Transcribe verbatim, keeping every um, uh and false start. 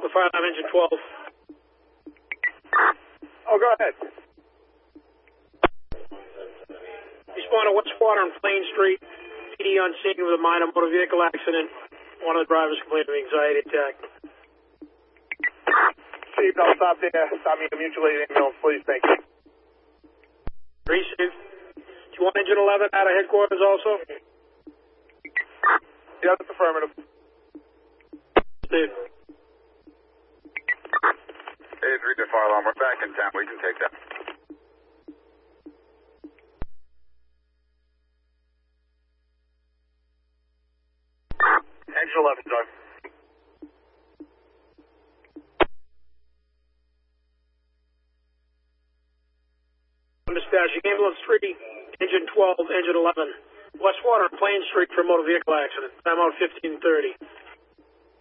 with fire alarm engine twelve. Oh, go ahead. Responded, what's water on Plain Street? P D on scene with a minor motor vehicle accident. One of the drivers complained of anxiety attack. Steve, I'll stop there. Stop me at mutual aid ambulance, please. Thank you. Receive. Do you want engine eleven out of headquarters also? Yeah, that's affirmative. Steve. Hey, three to fire alarm. We're back in town. We can take that. Engine eleven, Doug. Dispatching ambulance three, engine twelve, engine eleven. Westwater, Plain Street for a motor vehicle accident. Time out fifteen thirty.